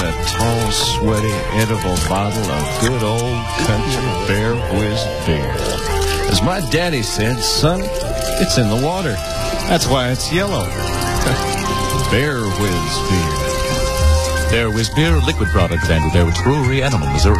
a tall, sweaty, edible bottle of good old country Bear Whiz beer. As my daddy said, son, it's in the water. That's why it's yellow. Bear Whiz beer. Bear Whiz beer, a liquid product of Andrew Bear Brewery, Animal, Missouri.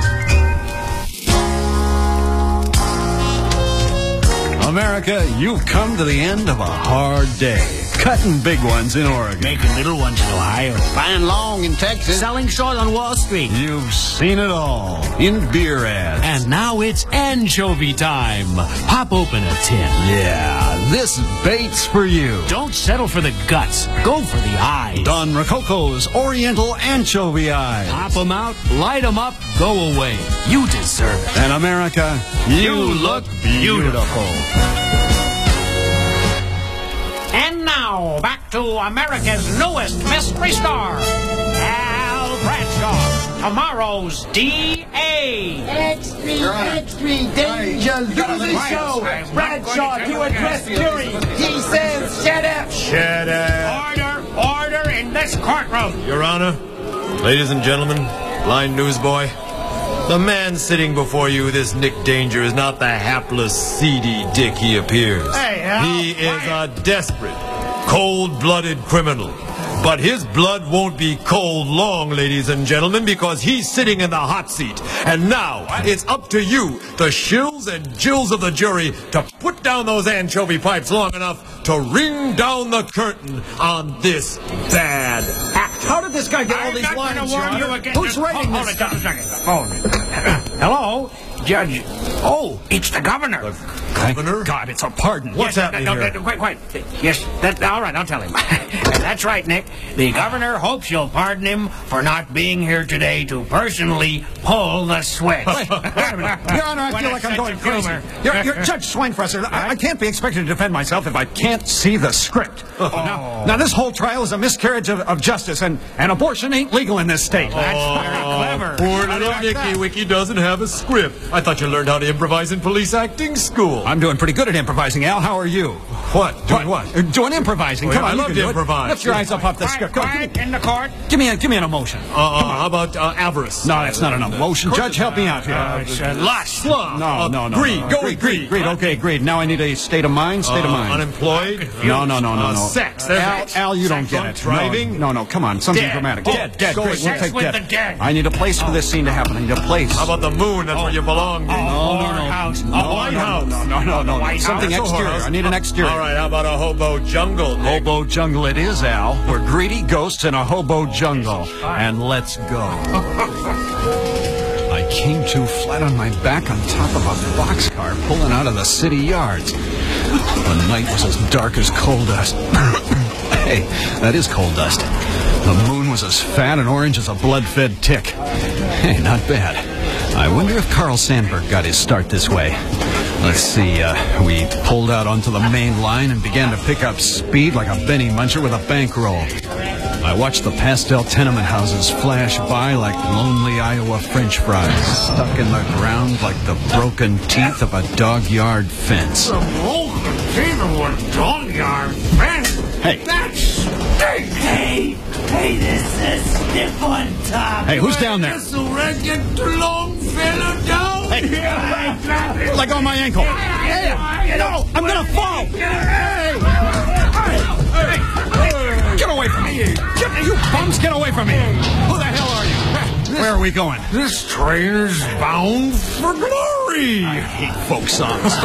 America, you've come to the end of a hard day. Cutting big ones in Oregon. Making little ones in Ohio. Buying long in Texas. Selling short on Wall Street. You've seen it all in beer ads. And now it's anchovy time. Pop open a tin. Yeah, this bait's for you. Don't settle for the guts. Go for the eyes. Don Rococo's Oriental Anchovy Eyes. Pop them out, light them up, go away. You deserve it. And America, you look beautiful. And now, back to America's newest mystery star, Al Bradshaw. Tomorrow's D.A. Extreme, danger, lose the show. Bradshaw to address jury. He says, shut up. Shut up. Order in this courtroom. Your Honor, ladies and gentlemen, blind newsboy, the man sitting before you, this Nick Danger, is not the hapless, seedy dick he appears. Hey, Al, he is a desperate, cold-blooded criminal. But his blood won't be cold long, ladies and gentlemen, because he's sitting in the hot seat. And now, it's up to you, the shills and jills of the jury, to put down those anchovy pipes long enough to ring down the curtain on this bad act. How did this guy get all these lines, Your Honor? Who's writing this stuff? Hold it, just a second. Hello, Judge. Oh, it's the governor. Governor? God, it's a pardon. What's happening here? Quite. Yes, all right, I'll tell him. That's right, Nick. The governor hopes you'll pardon him for not being here today to personally pull the switch. Wait a minute. Your Honor, I feel like I'm going crazy. You're Judge Schweinfresser. I can't be expected to defend myself if I can't see the script. Now, this whole trial is a miscarriage of justice, and abortion ain't legal in this state. That's very clever. Poor little Nicky Wicky doesn't have a script. I thought you learned how to improvise in police acting school. I'm doing pretty good at improvising, Al. How are you? What? Doing what? Doing improvising. Come on, I love you to can do improvise. it. Lift your eyes up off the script. Come on, Quiet in the court. give me an emotion. How about avarice? No, that's not an emotion. Judge, help me out here. Lust. Sloth. No. Greed. Go with greed. Greed. Okay, greed. Now I need a state of mind. Unemployed. No. Sex. Al, you don't get it. Driving. No. Come on. Something Dead. dramatic. Oh, Dead. go Great. with We'll sex take with dead. the dead. I need a place for this scene to happen. I need a place. How about the moon? That's where you belong. Whorehouse. White House. No. White Something House. exterior. I need an exterior. All right. How about a hobo jungle? Nick? Hobo jungle it is, Al. We're greedy ghosts in a hobo jungle. And let's go. I came to flat on my back on top of a boxcar pulling out of the city yards. The night was as dark as coal dust. Hey, that is coal dust. The moon was as fat and orange as a blood-fed tick. Hey, not bad. I wonder if Carl Sandburg got his start this way. Let's see, we pulled out onto the main line and began to pick up speed like a Benny Muncher with a bankroll. I watched the pastel tenement houses flash by like lonely Iowa French fries, stuck in the ground like the broken teeth of a dog yard fence. The broken teeth of a dog yard fence? Hey. That stinks. Hey, this is stiff on top. Hey, who's down there? This'll get the long fella down. Hey, let go of my ankle. No, I'm gonna fall. Hey. Get away from me. You bums, get away from me. Who the hell are you? Where are we going? This train is bound for glory. I hate folk songs.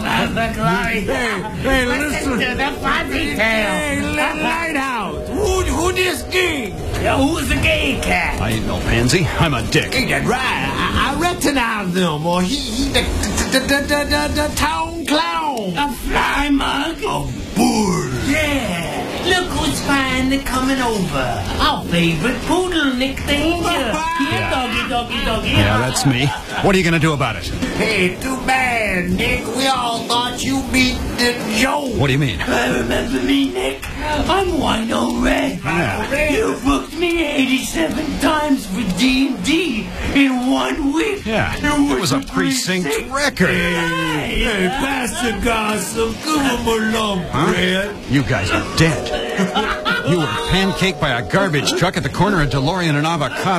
Hey, listen. The fuzzy tail. Hey, lighthouse. Who this gay? Who's the gay cat? I ain't no pansy. I'm a dick. Ain't that right? I recognize them. Or he the town clown. A fly mug? A bull. Yeah. Look who's finally coming over. Our favorite poodle, Nick Danger. Here, doggy. Yeah, that's me. What are you going to do about it? Hey, too bad, Nick. We all thought you beat the Joe. What do you mean? Remember me, Nick? I'm Wino Red. Yeah. You booked me 87 times for D&D in 1 week. Yeah, it was a precinct record. Hey, pass the gossip. Give him a lump, Red. You guys are dead. You were pancaked by a garbage truck at the corner of DeLorean and Avocado.